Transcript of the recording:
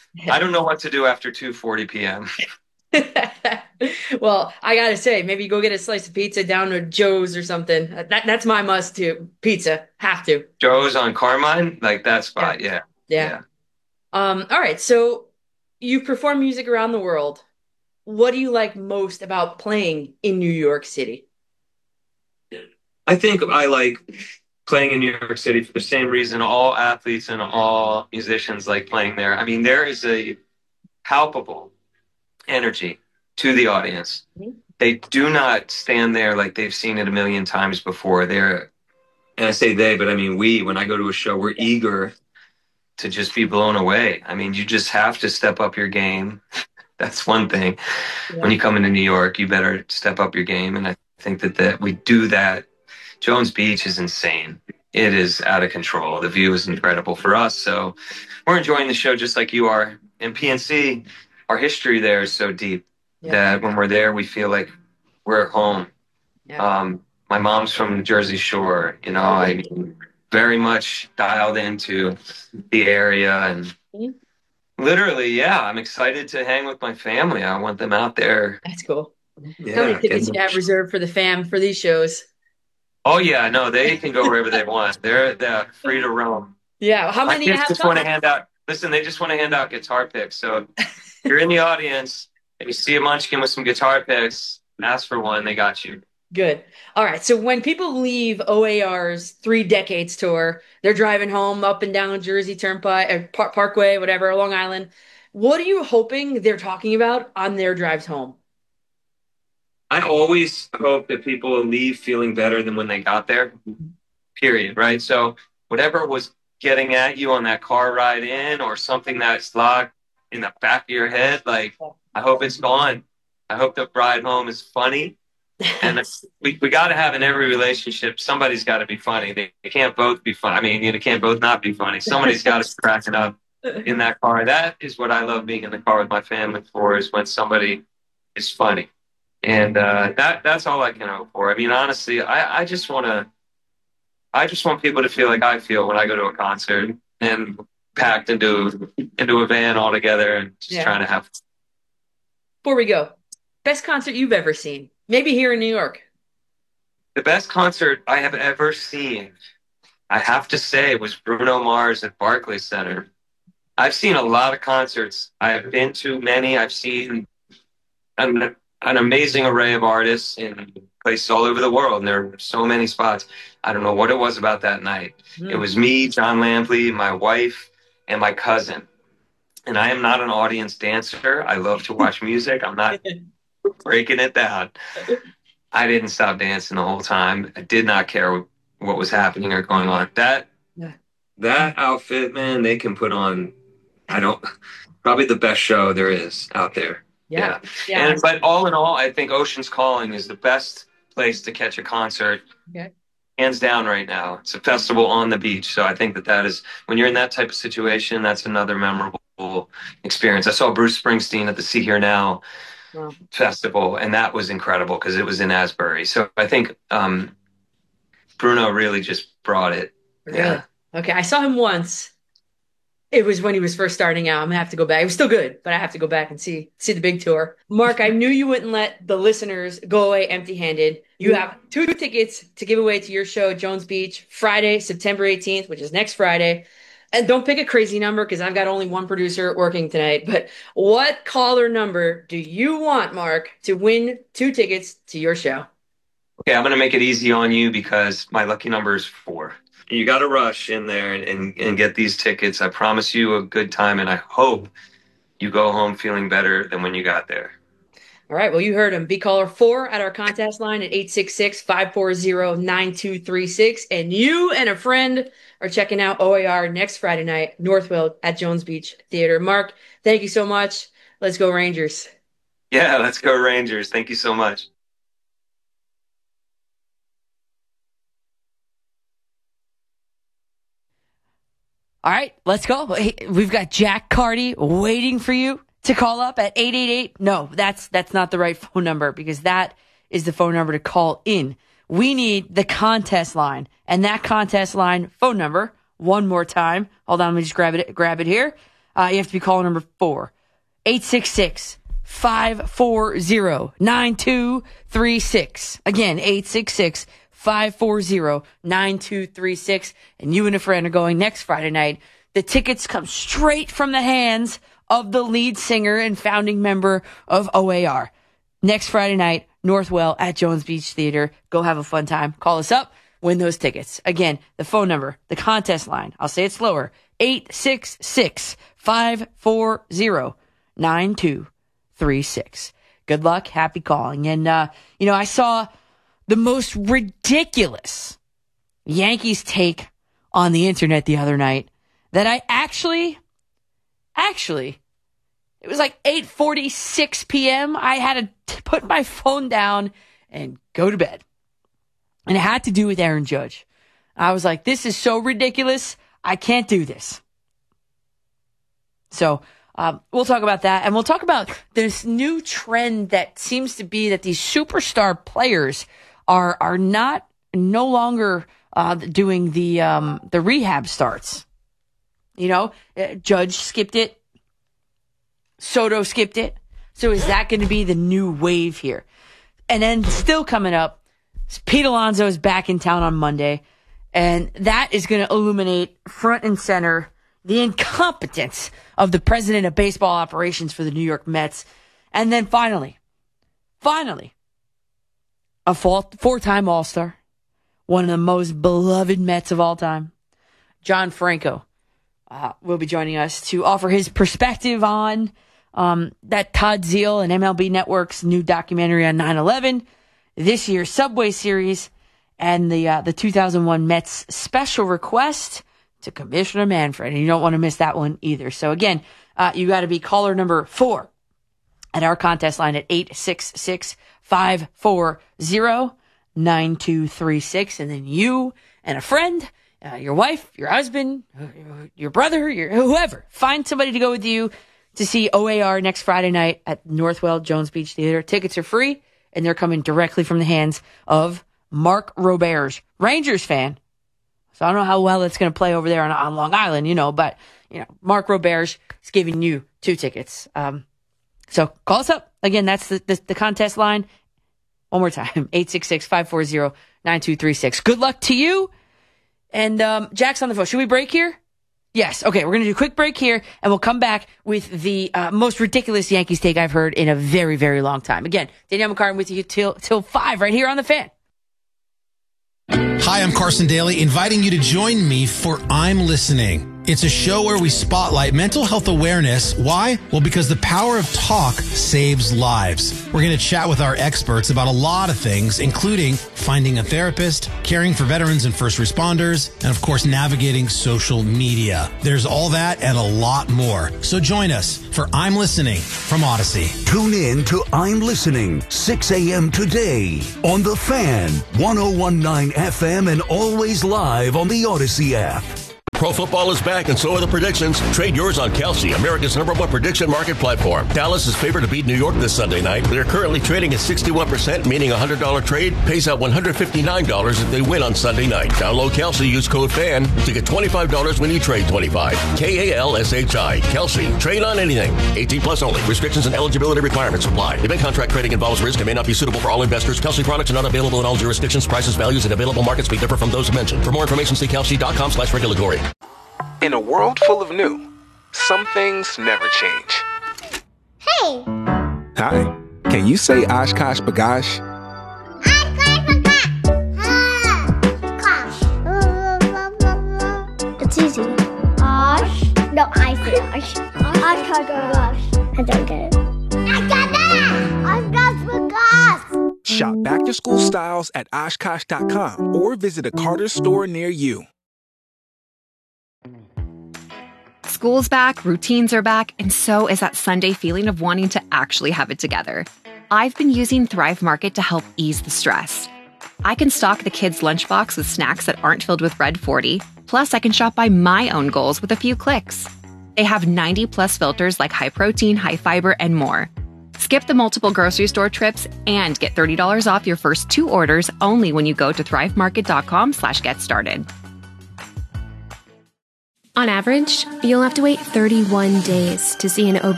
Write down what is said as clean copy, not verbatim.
I don't know what to do after 2:40 p.m. Well, I gotta say, maybe go get a slice of pizza down to Joe's or something. That's my must too. Pizza, have to. Joe's on Carmine, like that Yeah, spot. Yeah, yeah. yeah. All right. So you perform music around the world. What do you like most about playing in New York City? I think I like playing in New York City for the same reason all athletes and all musicians like playing there. I mean, there is a palpable energy to the audience. Mhm. They do not stand there like they've seen it a million times before. They're, and I say they, but I mean we, when I go to a show, we're Yeah, eager to just be blown away. I mean, you just have to step up your game. That's one thing. When yeah, you come into New York, you better step up your game. And I think that we do that. Jones Beach is insane. It is out of control. The view is incredible for us. So we're enjoying the show just like you are. And PNC, our history there is so deep yeah, that when we're there, we feel like we're at home. yeah. My mom's from Jersey Shore. I mean, very much dialed into the area and Mhm. literally, yeah, I'm excited to hang with my family. I want them out there. That's cool. How many Yeah, tickets getting. you have reserved for the fam for these shows? Oh yeah, no, they can go wherever they want. They're free to roam. Yeah. How My many you kids have just want to coming? hand out. Listen, they just want to hand out guitar picks. So if you're in the audience and you see a munchkin with some guitar picks, ask for one. They got you. Good. All right. So when people leave OAR's 3 Decades tour, they're driving home up and down Jersey Turnpike or Parkway, whatever, Long Island. What are you hoping they're talking about on their drives home? I always hope that people leave feeling better than when they got there. Period. Right. So whatever was getting at you on that car ride in, or something that's locked in the back of your head, like I hope it's gone. I hope the ride home is funny. And we got to have in every relationship, somebody's got to be funny. They can't both be funny. I mean, you can't both not be funny. Somebody's got to crack it up in that car. That is what I love being in the car with my family for, is when somebody is funny. And that's all I can hope for. I mean, honestly, I just want people to feel like I feel when I go to a concert and packed into a van all together and just Yeah. trying to have. Before we go, best concert you've ever seen? Maybe here in New York. The best concert I have ever seen, I have to say, was Bruno Mars at Barclays Center. I've seen a lot of concerts. I have been to many. I've seen an amazing array of artists in places all over the world, and there are so many spots. I don't know what it was about that night. It Mm. was me, John Lampley, my wife, and my cousin. And I am not an audience dancer. I love to watch music. I'm not breaking it down. I didn't stop dancing the whole time. I did not care what was happening or going on. Yeah. That outfit, man, they can put on. I don't Probably the best show there is out there. Yeah. Yeah. Yeah. And but all in all, I think Ocean's Calling is the best place to catch a concert, Okay. hands down right now. It's a festival on the beach. So I think that is, when you're in that type of situation, that's another memorable experience. I saw Bruce Springsteen at the See Here Now Well, festival, and that was incredible because it was in Asbury. So I think Bruno really just brought it. really? Yeah. Okay. I saw him once. It was when he was first starting out. I'm gonna have to go back. It was still good, but I have to go back and see the big tour. Mark, I knew you wouldn't let the listeners go away empty-handed. You have 2 tickets to give away to your show at Jones Beach, Friday, September 18th, which is next Friday. And don't pick a crazy number because I've got only one producer working tonight. But what caller number do you want, Mark, to win 2 tickets to your show? Okay, I'm going to make it easy on you because my lucky number is 4. You got to rush in there and get these tickets. I promise you a good time, and I hope you go home feeling better than when you got there. All right. Well, you heard him. Be caller 4 at our contest line at 866-540-9236. And you and a friend are checking out OAR next Friday night, Northfield at Jones Beach Theater. Mark, thank you so much. Let's go Rangers. Yeah, let's go Rangers. Thank you so much. All right, let's go. Hey, we've got Jack Carty waiting for you to call up at 888. No, that's not the right phone number because that is the phone number to call in. We need the contest line, and that contest line phone number, one more time. Hold on, let me just grab it here. You have to be caller number 4. 866-540-9236. Again, 866-540-9236. And you and a friend are going next Friday night. The tickets come straight from the hands of the lead singer and founding member of OAR. Next Friday night, Northwell at Jones Beach Theater. Go have a fun time. Call us up. Win those tickets. Again, the phone number, the contest line. I'll say it slower. 866-540-9236. Good luck. Happy calling. And, I saw the most ridiculous Yankees take on the internet the other night that I actually, it was like 8:46 p.m. I had to put my phone down and go to bed. And it had to do with Aaron Judge. I was like, this is so ridiculous. I can't do this. So we'll talk about that. And we'll talk about this new trend that seems to be that these superstar players are no longer doing the rehab starts. Judge skipped it. Soto skipped it. So is that going to be the new wave here? And then still coming up, Pete Alonso is back in town on Monday, and that is going to illuminate front and center the incompetence of the president of baseball operations for the New York Mets. And then finally, a four-time All-Star, one of the most beloved Mets of all time, John Franco, will be joining us to offer his perspective on that Todd Zeal and MLB Network's new documentary on 9/11, this year's Subway Series, and the 2001 Mets special request to Commissioner Manfred. And you don't want to miss that one either. So again, you got to be caller number 4 at our contest line at 866-540-9236. And then you and a friend, your wife, your husband, your brother, whoever, find somebody to go with you to see OAR next Friday night at Northwell Jones Beach Theater. Tickets are free, and they're coming directly from the hands of Mark Roberge, Rangers fan. So I don't know how well it's going to play over there on Long Island, but Mark Roberge is giving you 2 tickets. So call us up. Again, that's the contest line. One more time, 866-540-9236. Good luck to you. And Jack's on the phone. Should we break here? Yes. Okay, we're going to do a quick break here, and we'll come back with the most ridiculous Yankees take I've heard in a very, very long time. Again, Danielle McCartan with you till 5 right here on The Fan. Hi, I'm Carson Daly, inviting you to join me for I'm Listening. It's a show where we spotlight mental health awareness. Why? Well, because the power of talk saves lives. We're going to chat with our experts about a lot of things, including finding a therapist, caring for veterans and first responders, and of course, navigating social media. There's all that and a lot more. So join us for I'm Listening from Odyssey. Tune in to I'm Listening, 6 a.m. today on The Fan, 101.9 FM, and always live on the Odyssey app. Pro football is back, and so are the predictions. Trade yours on Kelsey, America's #1 prediction market platform. Dallas is favored to beat New York this Sunday night. They're currently trading at 61%, meaning a $100 trade pays out $159 if they win on Sunday night. Download Kelsey, use code FAN to get $25 when you trade $25. KALSHI. Kelsey. Trade on anything. 18 plus only. Restrictions and eligibility requirements apply. Event contract trading involves risk and may not be suitable for all investors. Kelsey products are not available in all jurisdictions. Prices, values, and available markets may differ from those mentioned. For more information, see kelsey.com/regulatory. In a world full of new, some things never change. Hey! Hi. Can you say Oshkosh Bagosh? It's easy. Osh? No, I say Osh. Oshkosh Bagosh. I don't get it. I got that! Oshkosh Bagosh! Shop back-to-school styles at Oshkosh.com or visit a Carter's store near you. School's back, routines are back, and so is that Sunday feeling of wanting to actually have it together. I've been using Thrive Market to help ease the stress. I can stock the kids' lunchbox with snacks that aren't filled with Red 40, plus I can shop by my own goals with a few clicks. They have 90-plus filters like high protein, high fiber, and more. Skip the multiple grocery store trips and get $30 off your first 2 orders only when you go to thrivemarket.com/get started. On average, you'll have to wait 31 days to see an OB